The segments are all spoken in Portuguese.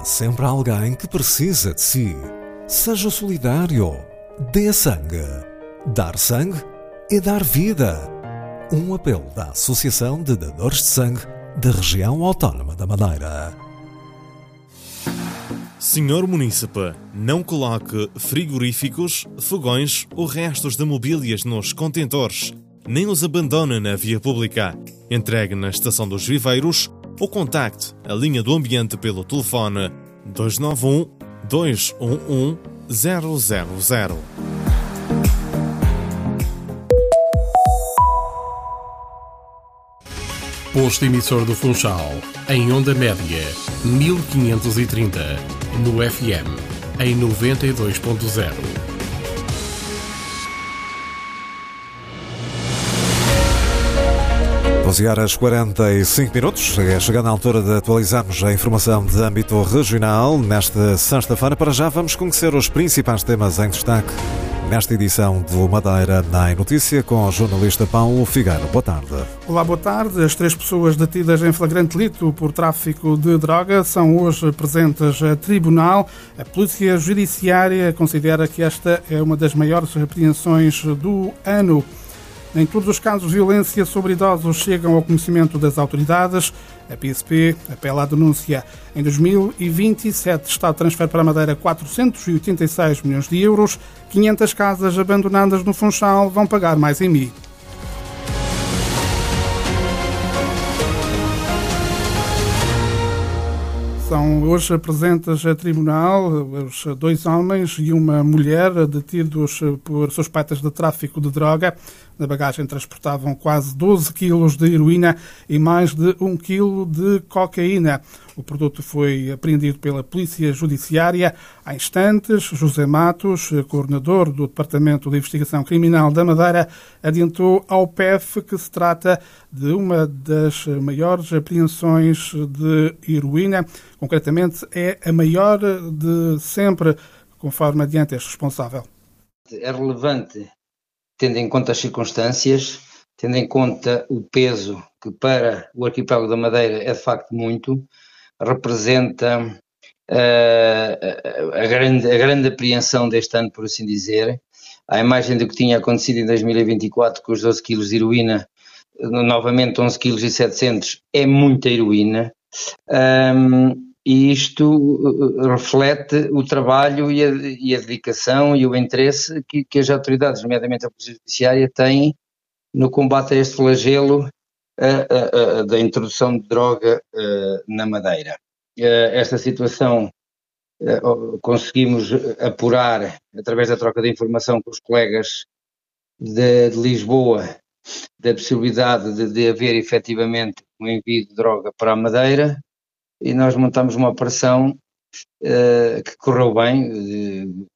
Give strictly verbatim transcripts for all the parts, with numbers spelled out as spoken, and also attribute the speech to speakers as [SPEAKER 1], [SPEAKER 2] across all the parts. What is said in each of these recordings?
[SPEAKER 1] Há sempre alguém que precisa de si. Seja solidário. Dê sangue. Dar sangue é dar vida. Um apelo da Associação de Dadores de Sangue da Região Autónoma da Madeira.
[SPEAKER 2] senhor Munícipe, não coloque frigoríficos, fogões ou restos de mobílias nos contentores, nem os abandone na via pública. Entregue na Estação dos Viveiros ou contacte a linha do ambiente pelo telefone dois nove um, dois um um, zero zero zero.
[SPEAKER 3] Posto emissor do Funchal, em onda média, mil quinhentos e trinta, no F M, em noventa e dois ponto zero.
[SPEAKER 1] doze horas e quarenta e cinco minutos, é chegando a altura de atualizarmos a informação de âmbito regional. Nesta sexta-feira, para já vamos conhecer os principais temas em destaque nesta edição do Madeira na Notícia com o jornalista Paulo Figueiro. Boa tarde.
[SPEAKER 4] Olá, boa tarde. As três pessoas detidas em flagrante delito por tráfico de droga são hoje presentes a tribunal. A Polícia Judiciária considera que esta é uma das maiores apreensões do ano. Nem todos os casos de violência sobre idosos chegam ao conhecimento das autoridades. A P S P apela à denúncia. Em dois mil e vinte e sete, o Estado transfere para a Madeira quatrocentos e oitenta e seis milhões de euros. quinhentas casas abandonadas no Funchal vão pagar mais em M I. São hoje presentes a tribunal os dois homens e uma mulher detidos por suspeitas de tráfico de droga. Na bagagem transportavam quase doze quilos de heroína e mais de um quilo de cocaína. O produto foi apreendido pela Polícia Judiciária. Há instantes, José Matos, coordenador do Departamento de Investigação Criminal da Madeira, adiantou ao P E F que se trata de uma das maiores apreensões de heroína. Concretamente, é a maior de sempre, conforme adianta este responsável.
[SPEAKER 5] É relevante, tendo em conta as circunstâncias, tendo em conta o peso que para o arquipélago da Madeira é de facto muito, representa uh, a, grande, a grande apreensão deste ano, por assim dizer. À imagem do que tinha acontecido em dois mil e vinte e quatro, com os doze quilos de heroína, novamente onze quilos e setecentos, é muita heroína. Um, e isto reflete o trabalho e a, e a dedicação e o interesse que, que as autoridades, nomeadamente a Polícia Judiciária, têm no combate a este flagelo uh, uh, uh, da introdução de droga uh, na Madeira. Uh, esta situação uh, conseguimos apurar através da troca de informação com os colegas de, de Lisboa, da possibilidade de, de haver efetivamente um envio de droga para a Madeira, e nós montamos uma operação uh, que correu bem, uh,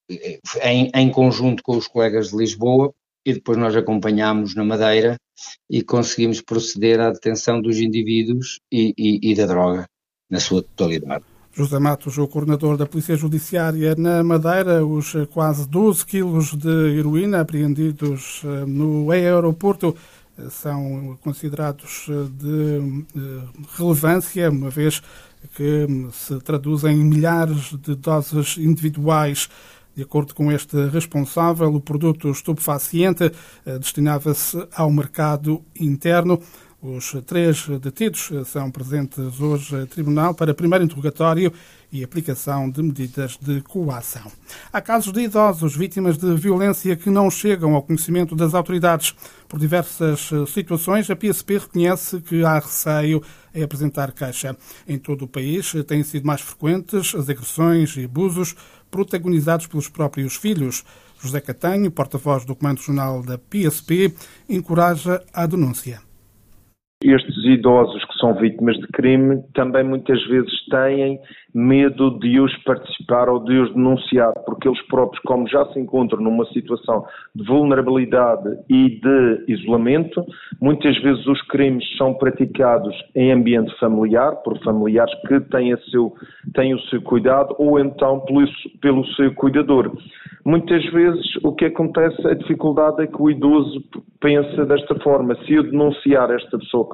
[SPEAKER 5] em, em conjunto com os colegas de Lisboa, e depois nós acompanhámos na Madeira e conseguimos proceder à detenção dos indivíduos e, e, e da droga, na sua totalidade.
[SPEAKER 4] José Matos, o coordenador da Polícia Judiciária na Madeira, os quase doze quilos de heroína apreendidos no aeroporto são considerados de relevância, uma vez que se traduzem em milhares de doses individuais. De acordo com este responsável, o produto estupefaciente destinava-se ao mercado interno. Os três detidos são presentes hoje a tribunal para primeiro interrogatório e aplicação de medidas de coação. Há casos de idosos vítimas de violência que não chegam ao conhecimento das autoridades. Por diversas situações, a P S P reconhece que há receio em apresentar queixa. Em todo o país têm sido mais frequentes as agressões e abusos protagonizados pelos próprios filhos. José Catanho, porta-voz do Comando Regional da P S P, encoraja a denúncia.
[SPEAKER 6] Estes idosos que são vítimas de crime também muitas vezes têm medo de os participar ou de os denunciar, porque eles próprios, como já se encontram numa situação de vulnerabilidade e de isolamento, muitas vezes os crimes são praticados em ambiente familiar, por familiares que têm, a seu, têm o seu cuidado, ou então pelo, pelo seu cuidador. Muitas vezes o que acontece, a dificuldade é que o idoso pensa desta forma: se eu denunciar esta pessoa que me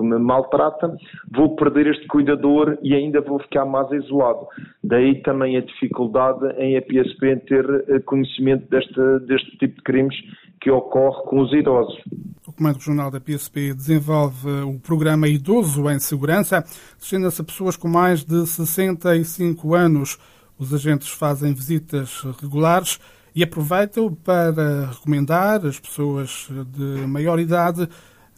[SPEAKER 6] maltrata, vou perder este cuidador e ainda vou ficar mais isolado. Daí também a dificuldade em a P S P ter conhecimento deste, deste tipo de crimes que ocorre com os idosos.
[SPEAKER 4] O Comando Regional da P S P desenvolve o programa Idoso em Segurança, destina-se a pessoas com mais de sessenta e cinco anos. Os agentes fazem visitas regulares e aproveitam para recomendar às pessoas de maior idade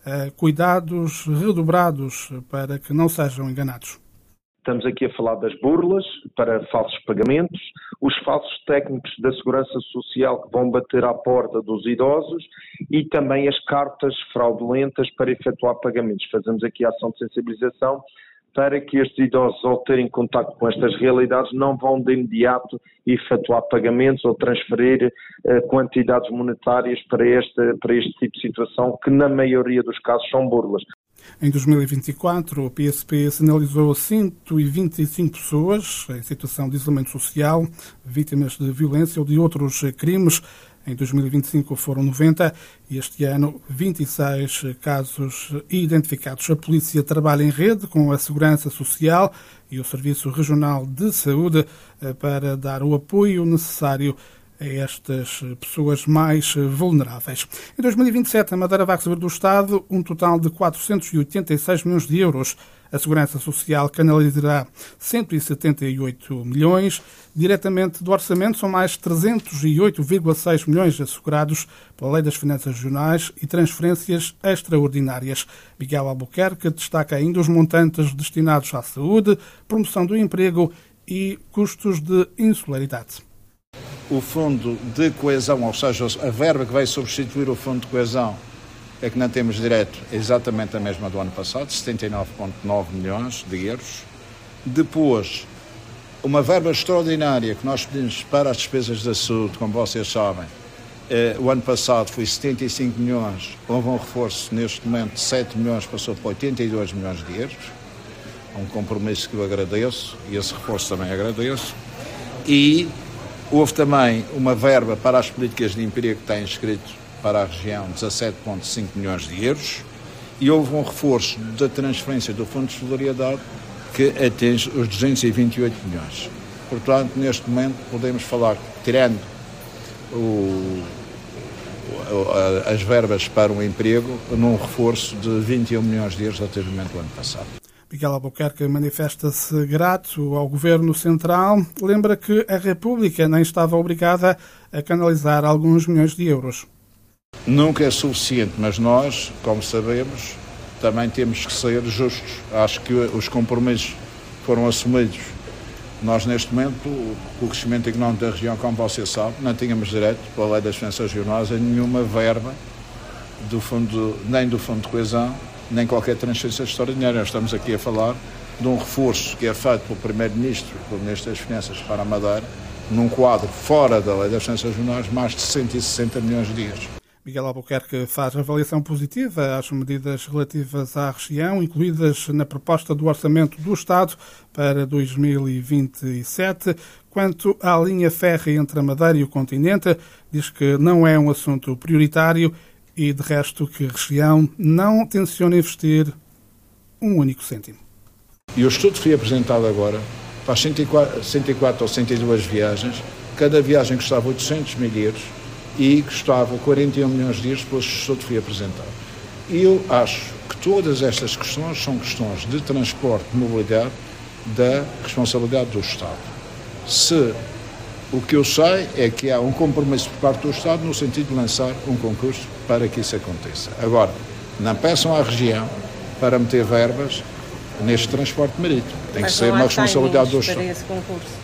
[SPEAKER 4] cuidados redobrados para que não sejam enganados.
[SPEAKER 6] Estamos aqui a falar das burlas para falsos pagamentos, os falsos técnicos da Segurança Social que vão bater à porta dos idosos e também as cartas fraudulentas para efetuar pagamentos. Fazemos aqui a ação de sensibilização para que estes idosos, ao terem contato com estas realidades, não vão de imediato efetuar pagamentos ou transferir uh, quantidades monetárias para este, para este tipo de situação, que na maioria dos casos são burlas.
[SPEAKER 4] Em dois mil e vinte e quatro, o P S P sinalizou cento e vinte e cinco pessoas em situação de isolamento social, vítimas de violência ou de outros crimes. Em dois mil e vinte e cinco foram noventa e este ano vinte e seis casos identificados. A polícia trabalha em rede com a Segurança Social e o Serviço Regional de Saúde para dar o apoio necessário a estas pessoas mais vulneráveis. Em dois mil e vinte e sete, a Madeira vai receber do Estado um total de quatrocentos e oitenta e seis milhões de euros. A Segurança Social canalizará cento e setenta e oito milhões. Diretamente do orçamento são mais trezentos e oito vírgula seis milhões assegurados pela Lei das Finanças Regionais e transferências extraordinárias. Miguel Albuquerque destaca ainda os montantes destinados à saúde, promoção do emprego e custos de insularidade.
[SPEAKER 7] O Fundo de Coesão, ou seja, a verba que vai substituir o Fundo de Coesão, é que não temos direito exatamente a mesma do ano passado, setenta e nove vírgula nove milhões de euros. Depois, uma verba extraordinária que nós pedimos para as despesas da saúde, como vocês sabem, eh, o ano passado foi setenta e cinco milhões, houve um reforço neste momento de sete milhões, passou para oitenta e dois milhões de euros. É um compromisso que eu agradeço e esse reforço também agradeço. E houve também uma verba para as políticas de emprego que está inscrito para a região, dezassete vírgula cinco milhões de euros, e houve um reforço da transferência do Fundo de Solidariedade que atinge os duzentos e vinte e oito milhões. Portanto, neste momento, podemos falar, tirando o, o, as verbas para o emprego, num reforço de vinte e um milhões de euros relativamente ao ano passado.
[SPEAKER 4] Miguel Albuquerque manifesta-se grato ao Governo Central. Lembra que a República nem estava obrigada a canalizar alguns milhões de euros.
[SPEAKER 7] Nunca é suficiente, mas nós, como sabemos, também temos que ser justos. Acho que os compromissos foram assumidos. Nós, neste momento, o crescimento económico da região, como você sabe, não tínhamos direito, pela Lei das Finanças Regionais, a nenhuma verba, do fundo, nem do Fundo de Coesão, nem qualquer transferência extraordinária. Nós estamos aqui a falar de um reforço que é feito pelo Primeiro-Ministro, pelo Ministro das Finanças para a Madeira, num quadro fora da Lei das Finanças Regionais, mais de cento e sessenta milhões de euros.
[SPEAKER 4] Miguel Albuquerque faz avaliação positiva às medidas relativas à região, incluídas na proposta do Orçamento do Estado para dois mil e vinte e sete. Quanto à linha férrea entre a Madeira e o continente, diz que não é um assunto prioritário e, de resto, que a região não tenciona investir um único cêntimo.
[SPEAKER 7] E o estudo foi apresentado agora, faz cento e quatro, cento e quatro ou cento e duas viagens, cada viagem custava oitocentos mil euros, e custava quarenta e um milhões de euros depois que o estudo foi apresentado. E eu acho que todas estas questões são questões de transporte e mobilidade da responsabilidade do Estado. Se o que eu sei é que há um compromisso por parte do Estado no sentido de lançar um concurso para que isso aconteça. Agora, não peçam à região para meter verbas neste transporte marítimo. Tem que ser uma responsabilidade do Estado.
[SPEAKER 8] Para esse concurso.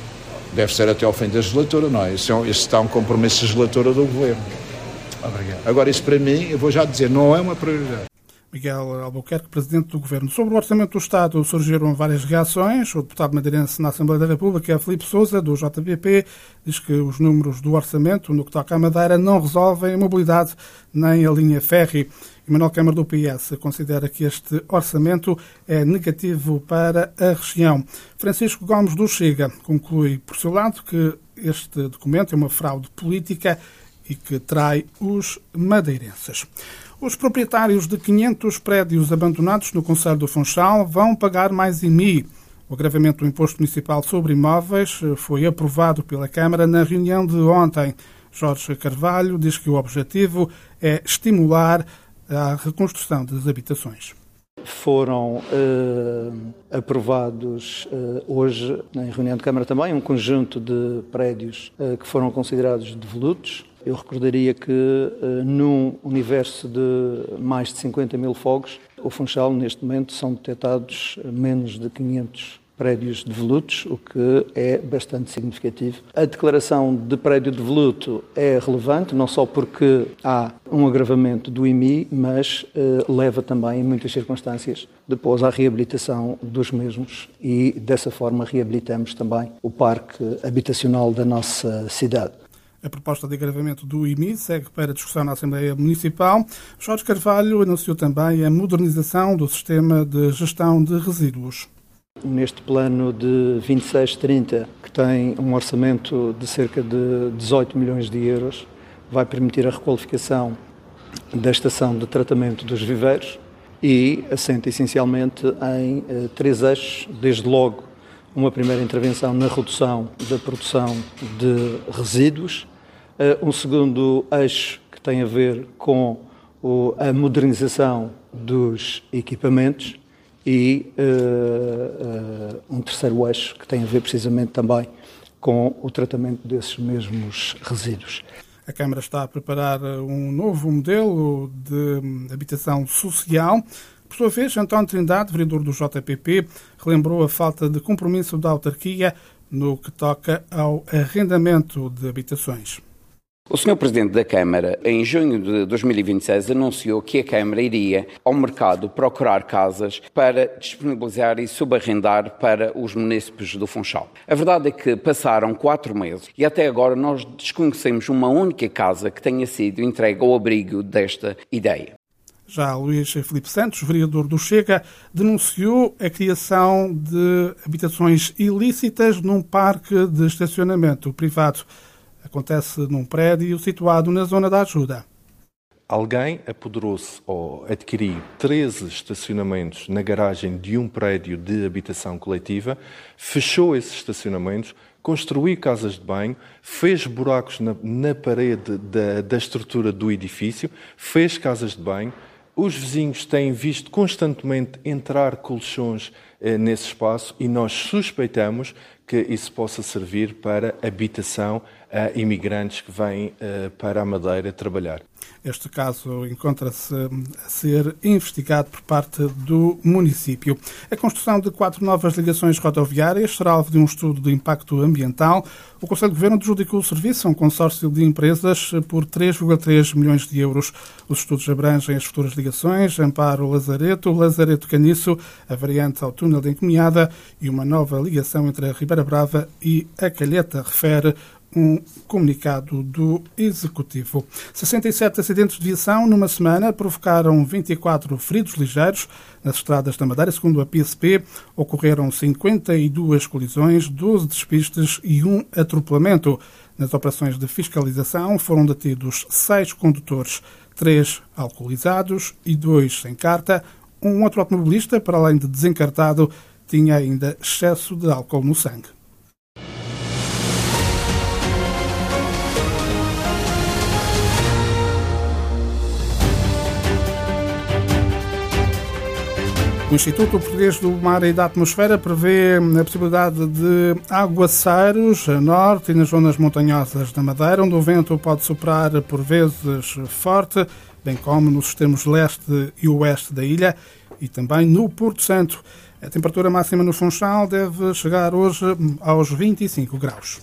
[SPEAKER 7] Deve ser até ao fim da legislatura, não é? Isso, é um, isso está um compromisso de legislatura do Governo. Obrigado. Agora, isso para mim, eu vou já dizer, não é uma prioridade.
[SPEAKER 4] Miguel Albuquerque, Presidente do Governo. Sobre o Orçamento do Estado surgiram várias reações. O deputado madeirense na Assembleia da República, Filipe Sousa, do J B P, diz que os números do Orçamento, no que toca à Madeira, não resolvem a mobilidade nem a linha férrea. Manuel Câmara, do P S, considera que este orçamento é negativo para a região. Francisco Gomes, do Chega, conclui, por seu lado, que este documento é uma fraude política e que trai os madeirenses. Os proprietários de quinhentos prédios abandonados no concelho do Funchal vão pagar mais I M I. O agravamento do imposto municipal sobre imóveis foi aprovado pela Câmara na reunião de ontem. Jorge Carvalho diz que o objetivo é estimular a reconstrução das habitações.
[SPEAKER 8] Foram uh, aprovados uh, hoje, em reunião de Câmara também, um conjunto de prédios uh, que foram considerados devolutos. Eu recordaria que uh, num universo de mais de cinquenta mil fogos, o Funchal, neste momento, são detectados menos de quinhentos prédios devolutos, o que é bastante significativo. A declaração de prédio devoluto é relevante, não só porque há um agravamento do I M I, mas eh, leva também, em muitas circunstâncias, depois à reabilitação dos mesmos e, dessa forma, reabilitamos também o parque habitacional da nossa cidade.
[SPEAKER 4] A proposta de agravamento do I M I segue para discussão na Assembleia Municipal. Jorge Carvalho anunciou também a modernização do sistema de gestão de resíduos.
[SPEAKER 8] Neste plano de vinte e seis trinta, que tem um orçamento de cerca de dezoito milhões de euros, vai permitir a requalificação da estação de tratamento dos viveiros e assenta essencialmente em eh, três eixos, desde logo uma primeira intervenção na redução da produção de resíduos, eh, um segundo eixo que tem a ver com o, a modernização dos equipamentos, e uh, uh, um terceiro eixo que tem a ver precisamente também com o tratamento desses mesmos resíduos.
[SPEAKER 4] A Câmara está a preparar um novo modelo de habitação social. Por sua vez, António Trindade, vereador do J P P, relembrou a falta de compromisso da autarquia no que toca ao arrendamento de habitações.
[SPEAKER 9] O senhor Presidente da Câmara, em junho de dois mil e vinte e seis, anunciou que a Câmara iria ao mercado procurar casas para disponibilizar e subarrendar para os munícipes do Funchal. A verdade é que passaram quatro meses e até agora nós desconhecemos uma única casa que tenha sido entregue ao abrigo desta ideia.
[SPEAKER 4] Já Luís Filipe Santos, vereador do Chega, denunciou a criação de habitações ilícitas num parque de estacionamento privado. Acontece num prédio situado na zona da ajuda.
[SPEAKER 10] Alguém apoderou-se ou adquiriu treze estacionamentos na garagem de um prédio de habitação coletiva, fechou esses estacionamentos, construiu casas de banho, fez buracos na, na parede da, da estrutura do edifício, fez casas de banho. Os vizinhos têm visto constantemente entrar colchões eh, nesse espaço e nós suspeitamos que isso possa servir para habitação a imigrantes que vêm uh, para a Madeira trabalhar.
[SPEAKER 4] Este caso encontra-se a ser investigado por parte do município. A construção de quatro novas ligações rodoviárias será alvo de um estudo de impacto ambiental. O Conselho de Governo adjudicou o serviço a um consórcio de empresas por três vírgula três milhões de euros. Os estudos abrangem as futuras ligações Amparo-Lazareto, Lazareto-Caniço, a variante ao túnel de Encomiada e uma nova ligação entre a Ribeira Brava e a Calheta, refere um comunicado do Executivo. sessenta e sete acidentes de viação numa semana provocaram vinte e quatro feridos ligeiros nas estradas da Madeira. Segundo a P S P, ocorreram cinquenta e duas colisões, doze despistes e um atropelamento. Nas operações de fiscalização foram detidos seis condutores, três alcoolizados e dois sem carta. Um outro automobilista, para além de desencartado, tinha ainda excesso de álcool no sangue. O Instituto Português do Mar e da Atmosfera prevê a possibilidade de aguaceiros a norte e nas zonas montanhosas da Madeira, onde o vento pode soprar por vezes forte, bem como nos extremos leste e oeste da ilha e também no Porto Santo. A temperatura máxima no Funchal deve chegar hoje aos vinte e cinco graus.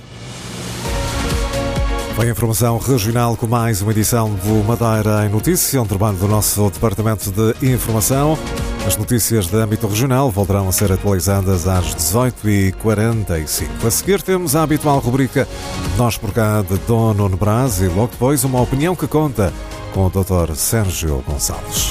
[SPEAKER 1] Vem a informação regional com mais uma edição do Madeira em Notícia, um trabalho do nosso Departamento de Informação. As notícias de âmbito regional voltarão a ser atualizadas às dezoito e quarenta e cinco. A seguir temos a habitual rubrica Nós por cá de Dom Nuno Brás e logo depois uma opinião que conta com o doutor Sérgio Gonçalves.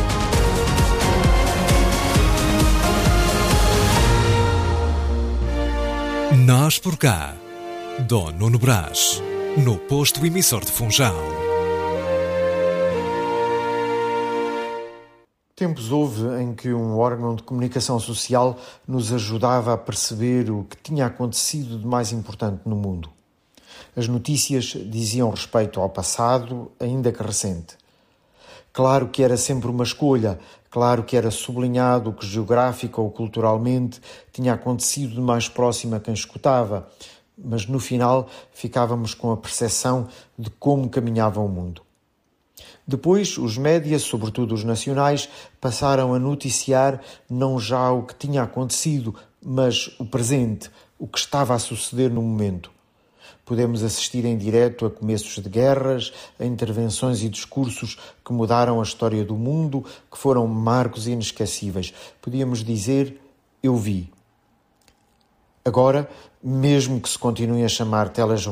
[SPEAKER 11] Nós por cá, Dom Nuno Brás, no posto emissor de Funchal.
[SPEAKER 12] tempos houve em que um órgão de comunicação social nos ajudava a perceber o que tinha acontecido de mais importante no mundo. As notícias diziam respeito ao passado, ainda que recente. Claro que era sempre uma escolha, claro que era sublinhado o que geográfica ou culturalmente tinha acontecido de mais próximo a quem escutava, mas no final ficávamos com a percepção de como caminhava o mundo. Depois, os médias, sobretudo os nacionais, passaram a noticiar não já o que tinha acontecido, mas o presente, o que estava a suceder no momento. Podemos assistir em direto a começos de guerras, a intervenções e discursos que mudaram a história do mundo, que foram marcos inesquecíveis. Podíamos dizer, eu vi. Agora, mesmo que se continuem a chamar telejornais,